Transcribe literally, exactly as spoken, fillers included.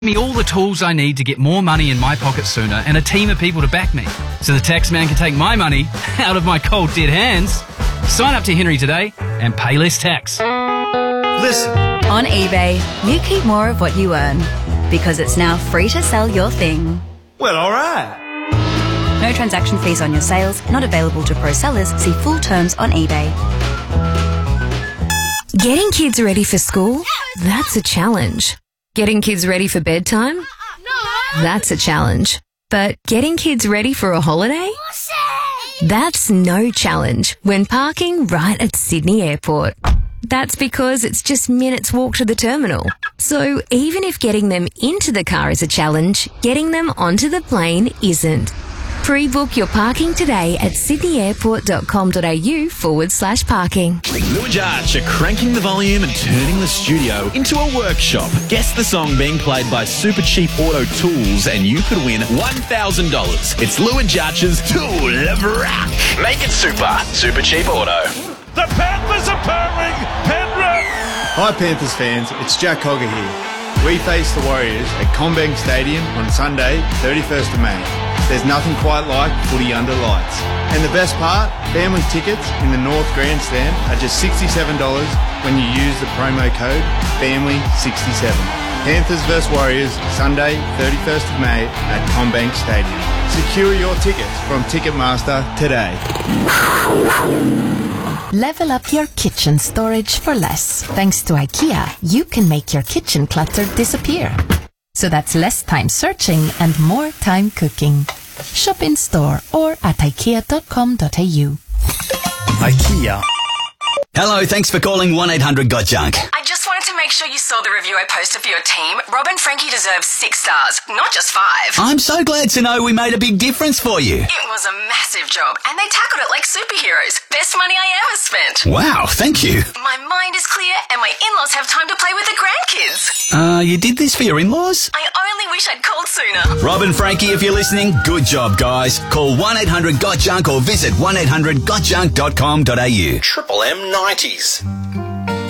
me all the tools I need to get more money in my pocket sooner and a team of people to back me so the tax man can take my money out of my cold dead hands. Sign up to Henry today and pay less tax. Listen. On eBay, you keep more of what you earn because it's now free to sell your thing. Well, all right. No transaction fees on your sales, not available to pro sellers. See full terms on eBay. Getting kids ready for school? That's a challenge. Getting kids ready for bedtime? That's a challenge. But getting kids ready for a holiday? That's no challenge when parking right at Sydney Airport. That's because it's just minutes walk to the terminal. So even if getting them into the car is a challenge, getting them onto the plane isn't. Pre-book your parking today at sydneyairport.com.au forward slash parking. Lou and Jarch are cranking the volume and turning the studio into a workshop. Guess the song being played by Super Cheap Auto Tools and you could win one thousand dollars. It's Lou and Jarch's Tool of Rock. Make it super. Super Cheap Auto. The Panthers are purring. Penrith. Hi Panthers fans, it's Jack Cogger here. We face the Warriors at CommBank Stadium on Sunday, thirty-first of May. There's nothing quite like footy under lights. And the best part, family tickets in the North Grandstand are just sixty-seven dollars when you use the promo code family sixty-seven. Panthers versus Warriors, Sunday, thirty-first of May at CommBank Stadium. Secure your tickets from Ticketmaster today. Level up your kitchen storage for less. Thanks to IKEA, you can make your kitchen clutter disappear. So that's less time searching and more time cooking. Shop in store or at ikea dot com dot a u. IKEA. Hello, thanks for calling one eight hundred got junk. I just wanted to make sure you saw the review I posted for your team. Rob and Frankie deserve six stars, not just five. I'm so glad to know we made a big difference for you. It was a massive job, and they tackled it like superheroes. Best money I ever spent. Wow, thank you. My mind is clear, and my in-laws have time to play with the grandkids. Uh, you did this for your in-laws? I only wish I'd called sooner. Rob and Frankie, if you're listening, good job, guys. Call one eight hundred got junk or visit one eight hundred got junk dot com dot a u. Triple M nineties.